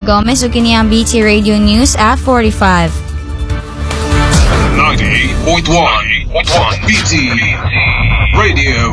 Gomez ug kini ang BT Radio News at 45. 98.1 BT Radio.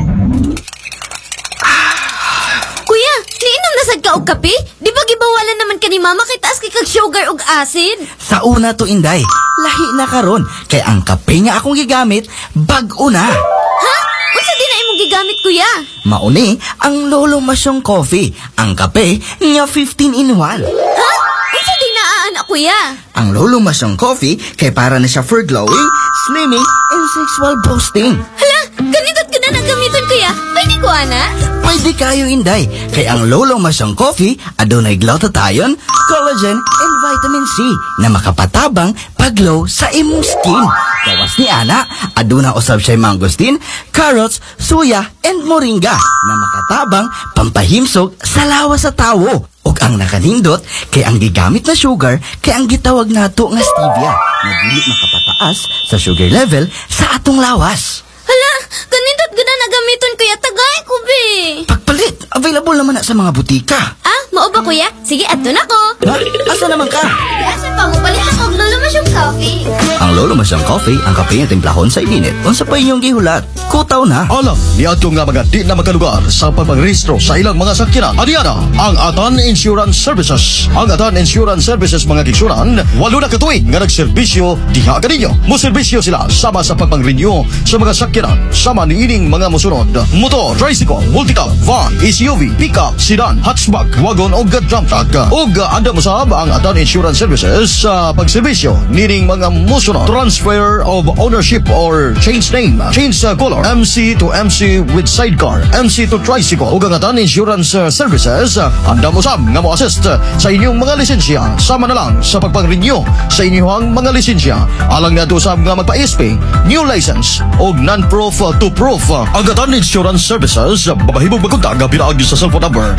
Kuya, niinom na sad ka og kape? Di ba gibawalan naman ka ni mama kay taas kay kag sugar ug acid? Sa una to, Inday. Lahi na karon kay ang kape nga akong gigamit bag-o na. Ha? Unsa di na imong gigamit, kuya? Mauni ang Lolo Masyong Coffee, ang kape nga 15 in 1. Ha? Unsa di na anak, kuya? Ang Lolo Masyong Coffee kay para na siya for glowing, slimming, and sexual boosting. Hala, ganito't ka na nagamiton, kuya. Pwede ko, ana? Pwede kayo, Inday, kay ang Lolo Masyong Coffee adunay glutathione, collagen, and vitamin C na makapatabang paglow sa imong skin. Gawas ni Ana, aduna usab siya mangosteen, carrots, suya, and moringa na makatabang pampahimsog sa lawas sa tawo. Ug ang nakanindot kay ang gigamit na sugar kay ang gitawag nato nga stevia na dili makapataas sa sugar level sa atong lawas. Hala, ganito't ka na nagamiton, kuya. Tagay ko, be. Pagpalit, available naman na sa mga butika. Ah, mao ba, kuya? Sige, adto na ko. Ha? Asa naman ka? Asa pa mo palit ako og Lolo Masyong Coffee? Ang Lolo Masyong Coffee, ang kape nga timplahon sa init. Unsa pa inyong gihulat? Kutaw na. Alam, niadto nga mga di na makalugar sa pagpangrehistro sa ilang mga sakyanan. Adiana, ang Atan Insurance Services. Ang Atan Insurance Services mga kiksuran, 8 na katuig nga nagserbisyo diha kaninyo. Moserbisyo sila sama sa pagpangrenew sa mga sakyanan. Sama niining mga musunod: motor, tricycle, multicab, van, SUV, pickup, sedan, hatchback, wagon o dump truck. Og anda mo sab ang Atan Insurance Services sa pagserbisyo niining mga musunod: transfer of ownership or change name, change color, MC to MC with sidecar, MC to tricycle. Ug ang Atan Insurance Services anda mo sab nga mo-assist sa inyong mga lisensya. Sama na lang sa pagpang-renew sa inyong mga lisensya. Alang na sab nga magpa-SP, new license o non-proof to proof. Ang Atan Insurance Services, babahibog magkontak pinaagi sa cellphone number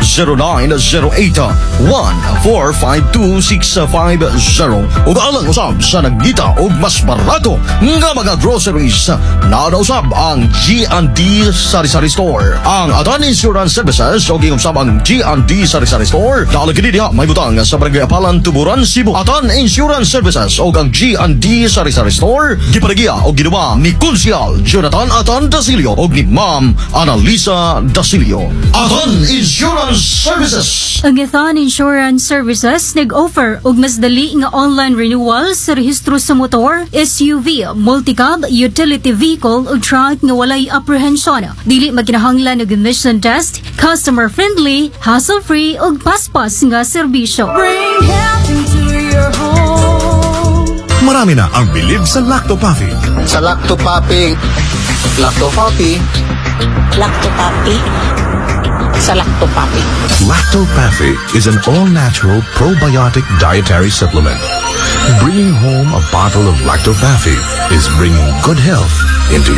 0908-1452650. Ug alang usab sa nagdita og mas barato nga mga groceries na usab ang G&D Sari-Sari Store. Ang Atan Insurance Services o giusab ang G&D Sari-Sari Store dahil kini diha may butang sa Barangay Apalan, Tuburan, Cebu. Atan Insurance Services o ang G&D Sari-Sari Store giparegiya o ginuba ni Konsyal Jonathan Atan Dasilio o ni Ma'am Annalisa Dasilio. Atan Insurance Services. Ang Atan Insurance Services nag-offer og mas dali nga online renewal sa rehistro sa motor, SUV, multicab, utility vehicle o truck nga walay apprehension. Dili maginahanglan og emission test, customer friendly, hassle-free ug paspas nga serbisyo. Bring health into your home. Marami na ang bilib sa Lactopapi. Sa Lactopapi, Lactopapi, Lactopapi. Sa Lactopapi. Lactopapi is an all-natural probiotic dietary supplement. Bringing home a bottle of Lactopapi is bringing good health into